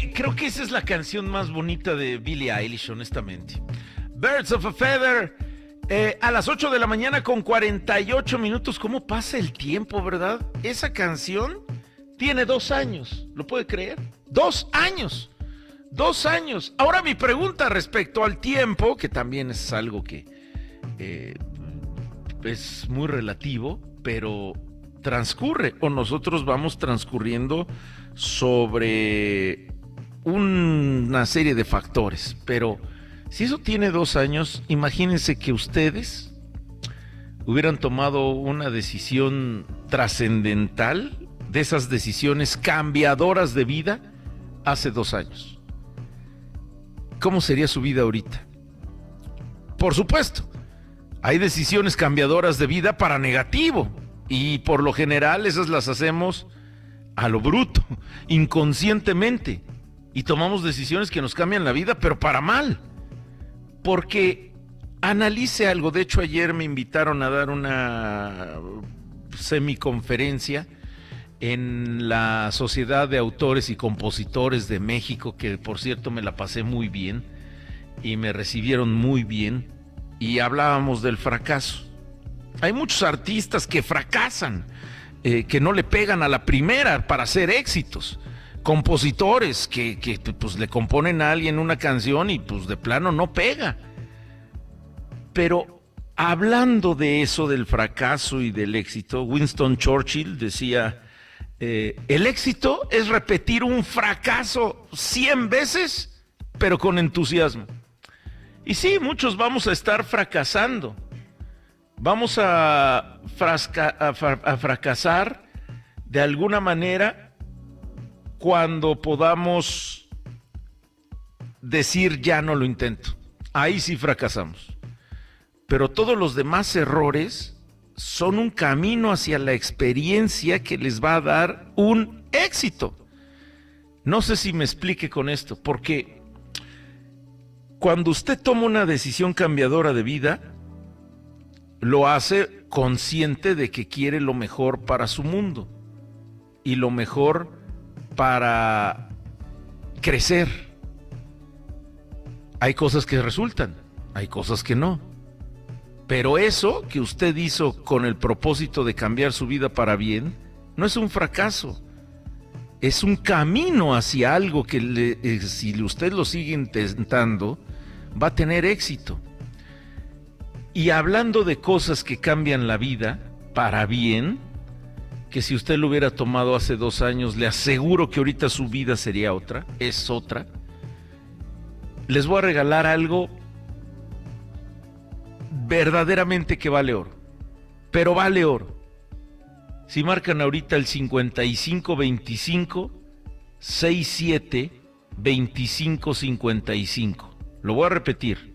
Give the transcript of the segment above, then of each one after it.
creo que esa es la canción más bonita de Billie Eilish, honestamente. Birds of a Feather, a las 8 de la mañana con 48 minutos. ¿Cómo pasa el tiempo, verdad? Esa canción tiene 2 años, ¿lo puede creer? 2 años. 2 años. Ahora mi pregunta respecto al tiempo, que también es algo que es muy relativo, pero transcurre, o nosotros vamos transcurriendo sobre una serie de factores. Pero si eso tiene 2 años, imagínense que ustedes hubieran tomado una decisión trascendental, de esas decisiones cambiadoras de vida, hace 2 años. ¿Cómo sería su vida ahorita? Por supuesto, hay decisiones cambiadoras de vida para negativo, y por lo general esas las hacemos a lo bruto, inconscientemente, y tomamos decisiones que nos cambian la vida, pero para mal. Porque analice algo. De hecho, ayer me invitaron a dar una semiconferencia en la Sociedad de Autores y Compositores de México, que por cierto me la pasé muy bien y me recibieron muy bien, y hablábamos del fracaso. Hay muchos artistas que fracasan, que no le pegan a la primera para hacer éxitos. Compositores que pues le componen a alguien una canción y pues de plano no pega. Pero hablando de eso, del fracaso y del éxito, Winston Churchill decía, el éxito es repetir un fracaso 100 veces, pero con entusiasmo. Y sí, muchos vamos a estar fracasando. Vamos a fracasar de alguna manera cuando podamos decir ya no lo intento. Ahí sí fracasamos. Pero todos los demás errores son un camino hacia la experiencia que les va a dar un éxito. No sé si me explique con esto, porque cuando usted toma una decisión cambiadora de vida, lo hace consciente de que quiere lo mejor para su mundo y lo mejor para crecer. Hay cosas que resultan, hay cosas que no. Pero eso que usted hizo con el propósito de cambiar su vida para bien, no es un fracaso. Es un camino hacia algo que si usted lo sigue intentando, va a tener éxito. Y hablando de cosas que cambian la vida para bien, que si usted lo hubiera tomado hace 2 años, le aseguro que ahorita su vida sería otra, es otra. Les voy a regalar algo verdaderamente que vale oro, pero vale oro. Si marcan ahorita el 5525 67 25 55, lo voy a repetir,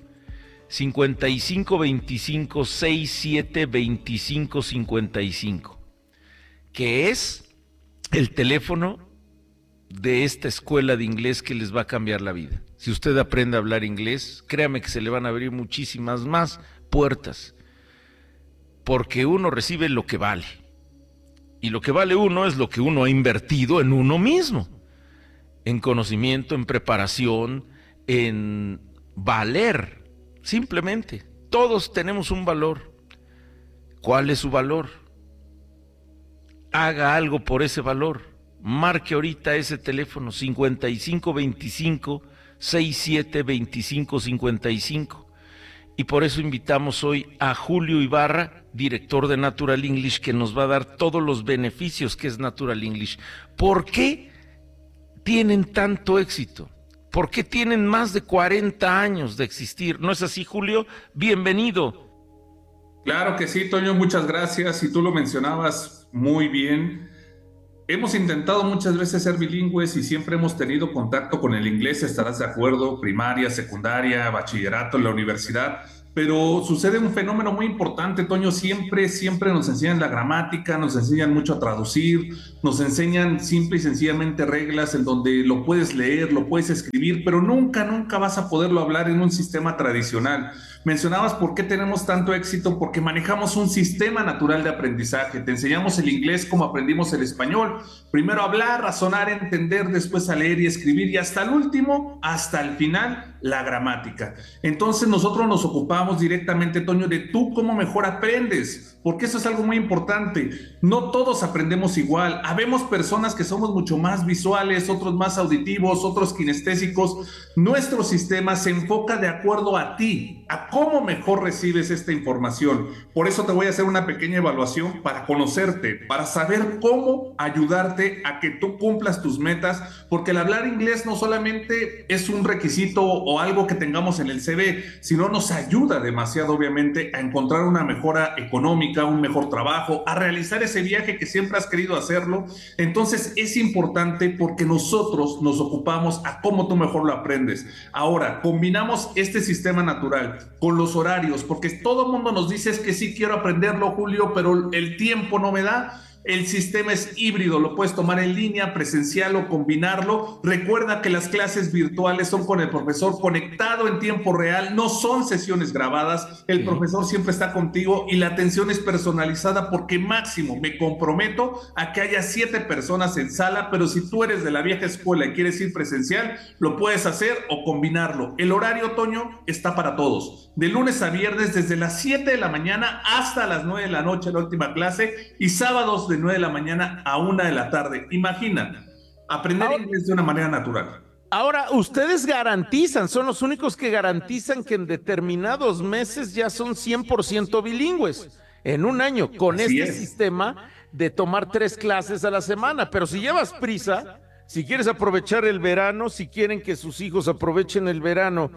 5525 67 25 55, que es el teléfono de esta escuela de inglés que les va a cambiar la vida. Si usted aprende a hablar inglés, créame que se le van a abrir muchísimas más puertas, porque uno recibe lo que vale, y lo que vale uno es lo que uno ha invertido en uno mismo, en conocimiento, en preparación, en valer. Simplemente, todos tenemos un valor. ¿Cuál es su valor? Haga algo por ese valor. Marque ahorita ese teléfono 5525 67 25 55. Y por eso invitamos hoy a Julio Ibarra, director de Natural English, que nos va a dar todos los beneficios que es Natural English. ¿Por qué tienen tanto éxito? ¿Por qué tienen más de 40 años de existir? ¿No es así, Julio? Bienvenido. Claro que sí, Toño, muchas gracias. Y tú lo mencionabas muy bien. Hemos intentado muchas veces ser bilingües y siempre hemos tenido contacto con el inglés, estarás de acuerdo, primaria, secundaria, bachillerato, en la universidad, pero sucede un fenómeno muy importante, Toño. Siempre nos enseñan la gramática, nos enseñan mucho a traducir, nos enseñan simple y sencillamente reglas en donde lo puedes leer, lo puedes escribir, pero nunca vas a poderlo hablar en un sistema tradicional. Mencionabas por qué tenemos tanto éxito, porque manejamos un sistema natural de aprendizaje. Te enseñamos el inglés como aprendimos el español. Primero hablar, razonar, entender, después a leer y escribir, y hasta el último, hasta el final, la gramática. Entonces nosotros nos ocupamos directamente, Toño, de tú cómo mejor aprendes, porque eso es algo muy importante. No todos aprendemos igual. Habemos personas que somos mucho más visuales, otros más auditivos, otros kinestésicos. Nuestro sistema se enfoca de acuerdo a ti, a cómo mejor recibes esta información. Por eso te voy a hacer una pequeña evaluación para conocerte, para saber cómo ayudarte a que tú cumplas tus metas, porque el hablar inglés no solamente es un requisito o algo que tengamos en el CV, sino nos ayuda demasiado, obviamente, a encontrar una mejora económica, un mejor trabajo, a realizar ese viaje que siempre has querido hacerlo. Entonces es importante porque nosotros nos ocupamos a cómo tú mejor lo aprendes. Ahora, combinamos este sistema natural con los horarios, porque todo el mundo nos dice es que sí quiero aprenderlo, Julio, pero el tiempo no me da. El sistema es híbrido, lo puedes tomar en línea, presencial o combinarlo. Recuerda que las clases virtuales son con el profesor conectado en tiempo real, no son sesiones grabadas. El profesor siempre está contigo y la atención es personalizada, porque máximo me comprometo a que haya 7 personas en sala, pero si tú eres de la vieja escuela y quieres ir presencial, lo puedes hacer o combinarlo. El horario, Toño, está para todos. De lunes a viernes, desde las 7 de la mañana hasta las 9 de la noche, la última clase, y sábados de 9 de la mañana a 1 de la tarde. Imagina, aprender inglés de una manera natural. Ahora, ustedes garantizan, son los únicos que garantizan que en determinados meses ya son 100% bilingües en un año, con Así este sistema de tomar 3 clases a la semana. Pero si llevas prisa, si quieres aprovechar el verano, si quieren que sus hijos aprovechen el verano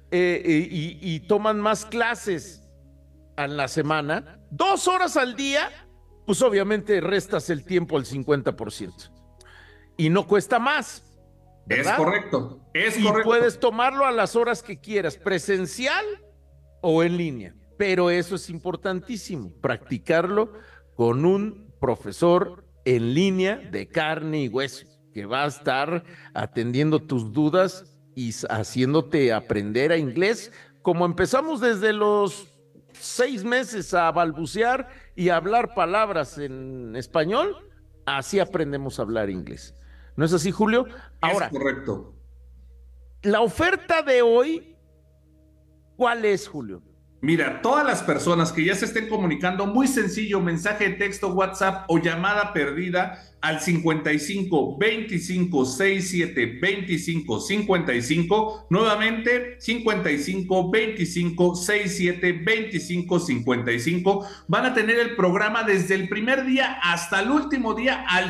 y toman más clases a la semana, 2 horas al día, pues obviamente restas el tiempo al 50% y no cuesta más, ¿verdad? Es correcto, es y correcto. Puedes tomarlo a las horas que quieras, presencial o en línea, pero eso es importantísimo, practicarlo con un profesor en línea de carne y hueso, que va a estar atendiendo tus dudas y haciéndote aprender a inglés, como empezamos desde los 6 meses a balbucear y a hablar palabras en español, así aprendemos a hablar inglés. ¿No es así, Julio? Ahora, es correcto. La oferta de hoy, ¿cuál es, Julio? Mira, todas las personas que ya se estén comunicando, muy sencillo, mensaje de texto, WhatsApp o llamada perdida al 55 25 67 25 55, nuevamente 55 25 67 25 55, van a tener el programa desde el primer día hasta el último día al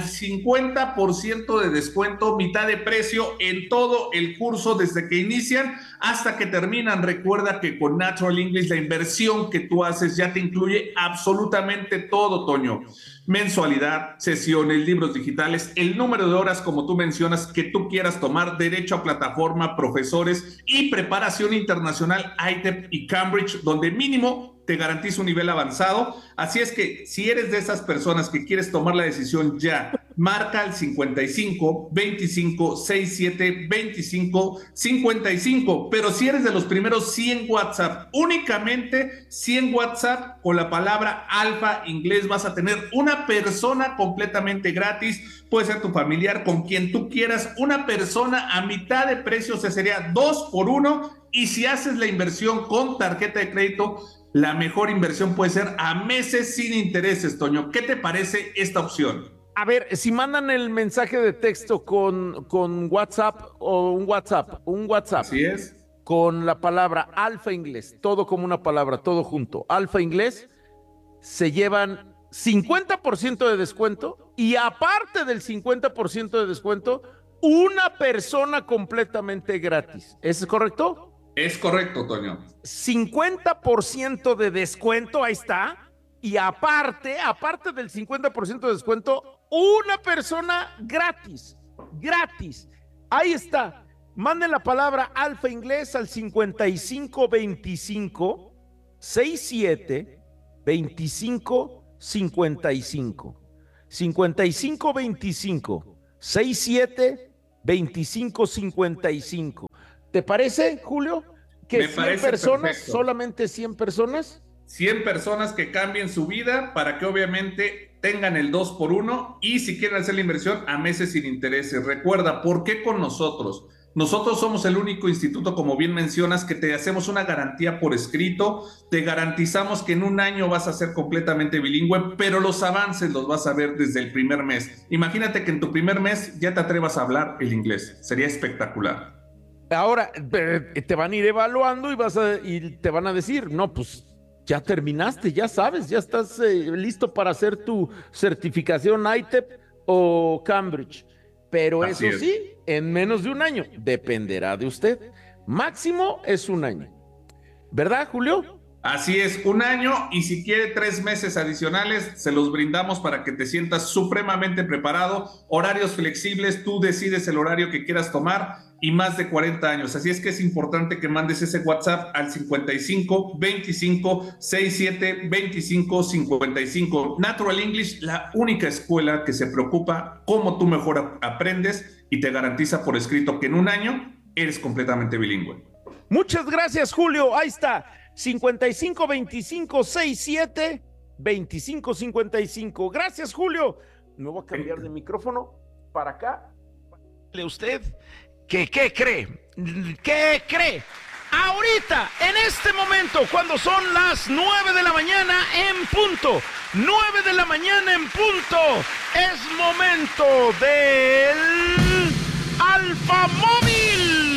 50% de descuento, mitad de precio en todo el curso desde que inician hasta que terminan. Recuerda que con Natural English la inversión que tú haces ya te incluye absolutamente todo, Toño. Mensualidad, sesiones, libros digitales, el número de horas, como tú mencionas, que tú quieras tomar, derecho a plataforma, profesores y preparación internacional ITEP y Cambridge, donde mínimo te garantiza un nivel avanzado. Así es que si eres de esas personas que quieres tomar la decisión ya, marca al 55 25 67 25 55. Pero si eres de los primeros 100 WhatsApp, únicamente 100 WhatsApp con la palabra Alfa Inglés, vas a tener una persona completamente gratis. Puede ser tu familiar, con quien tú quieras, una persona a mitad de precio, se sería 2 por 1. Y si haces la inversión con tarjeta de crédito, la mejor inversión puede ser a meses sin intereses, Toño. ¿Qué te parece esta opción? A ver, si mandan el mensaje de texto con WhatsApp o un WhatsApp. Así es. Con la palabra Alfa Inglés, todo como una palabra, todo junto, Alfa Inglés, se llevan 50% de descuento y aparte del 50% de descuento, una persona completamente gratis. ¿Es correcto? Es correcto, Toño. 50% de descuento, ahí está. Y aparte del 50% de descuento, una persona gratis. Ahí está. Manden la palabra Alfa Inglés al 5525 67 25 55. 55 25 67 25 55. ¿Te parece, Julio? Que Me 100 parece personas, perfecto. solamente 100 personas. 100 personas que cambien su vida para que obviamente tengan el 2 por 1 y si quieren hacer la inversión a meses sin intereses. Recuerda, ¿por qué con nosotros? Nosotros somos el único instituto, como bien mencionas, que te hacemos una garantía por escrito, te garantizamos que en un año vas a ser completamente bilingüe, pero los avances los vas a ver desde el primer mes. Imagínate que en tu primer mes ya te atrevas a hablar el inglés, sería espectacular. Ahora te van a ir evaluando y te van a decir, no, pues ya terminaste, ya sabes, ya estás listo para hacer tu certificación ITEP o Cambridge. Pero Así eso es. sí, en menos de un año, dependerá de usted. Máximo es un año. ¿Verdad, Julio? Así es, un año y si quiere 3 meses adicionales, se los brindamos para que te sientas supremamente preparado. Horarios flexibles, tú decides el horario que quieras tomar y más de 40 años. Así es que es importante que mandes ese WhatsApp al 55 25 67 25 55. Natural English, la única escuela que se preocupa cómo tú mejor aprendes y te garantiza por escrito que en un año eres completamente bilingüe. Muchas gracias, Julio. Ahí está. 55 25 67 25 55. Gracias, Julio. Me voy a cambiar de micrófono para acá. ¿Usted qué cree? ¿Qué cree? Ahorita, en este momento, cuando son las 9 de la mañana en punto, 9 de la mañana en punto, es momento del Alfamóvil,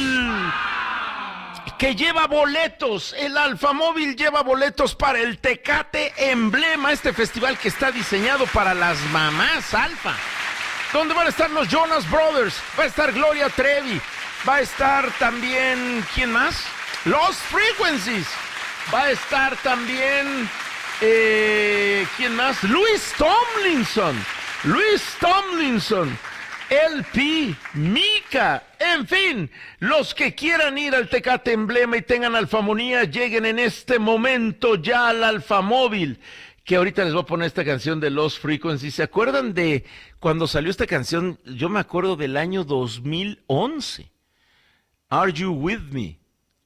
que lleva boletos. El Alfamóvil lleva boletos para el Tecate Emblema, este festival que está diseñado para las mamás alfa, donde van a estar los Jonas Brothers, va a estar Gloria Trevi, va a estar también, ¿quién más? Los Frequencies, va a estar también, ¿quién más? Luis Tomlinson, LP, Mika, en fin, los que quieran ir al Tecate Emblema y tengan Alfamonía, lleguen en este momento ya al Alfamóvil, que ahorita les voy a poner esta canción de Lost Frequencies. ¿Se acuerdan de cuando salió esta canción? Yo me acuerdo del año 2011. Are You With Me?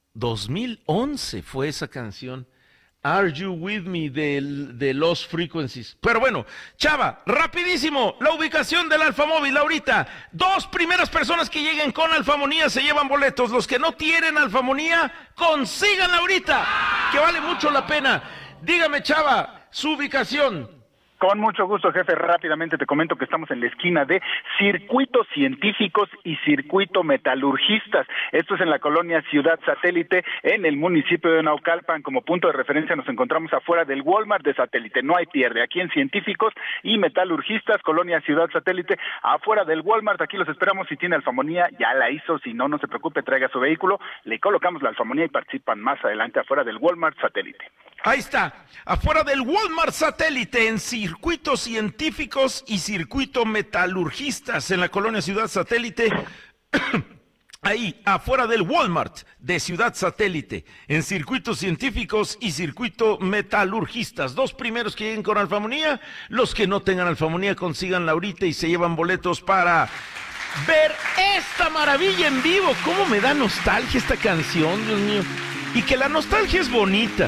2011 fue esa canción. Are You With Me de Lost Frequencies. Pero bueno, Chava, rapidísimo, la ubicación del Alfamóvil ahorita. 2 primeras personas que lleguen con Alfamonía se llevan boletos. Los que no tienen Alfamonía, consíganla ahorita, que vale mucho la pena. Dígame, Chava, su ubicación. Con mucho gusto, jefe. Rápidamente te comento que estamos en la esquina de Circuitos Científicos y Circuito Metalurgistas. Esto es en la colonia Ciudad Satélite, en el municipio de Naucalpan. Como punto de referencia nos encontramos afuera del Walmart de Satélite. No hay pierde. Aquí en Científicos y Metalurgistas, colonia Ciudad Satélite, afuera del Walmart. Aquí los esperamos. Si tiene Alfamonía, ya la hizo. Si no, no se preocupe, traiga su vehículo. Le colocamos la Alfamonía y participan más adelante afuera del Walmart Satélite. Ahí está, afuera del Walmart Satélite, en Circuitos Científicos y Circuito Metalurgistas, en la colonia Ciudad Satélite. Ahí, afuera del Walmart de Ciudad Satélite, en Circuitos Científicos y Circuito Metalurgistas. 2 primeros que lleguen con Alfamonía, los que no tengan Alfamonía consíganla ahorita y se llevan boletos para ver esta maravilla en vivo. ¿Cómo me da nostalgia esta canción, Dios mío? Y que la nostalgia es bonita.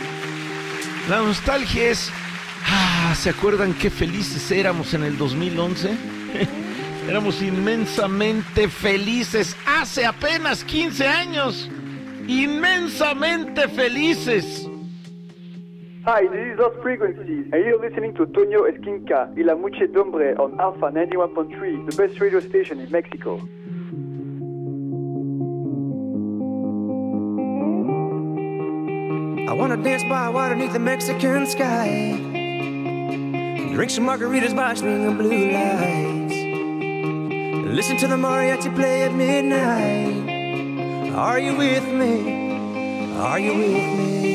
La nostalgia es... ¿se acuerdan qué felices éramos en el 2011? Éramos inmensamente felices hace apenas 15 años. Inmensamente felices. Hi, this is Lost Frequencies, and you're listening to Toño Esquinca y La Muchedumbre on Alpha 91.3, the best radio station in Mexico. I wanna dance by water beneath the Mexican sky, drink some margaritas by string of blue lights, listen to the mariachi play at midnight. Are you with me? Are you with me?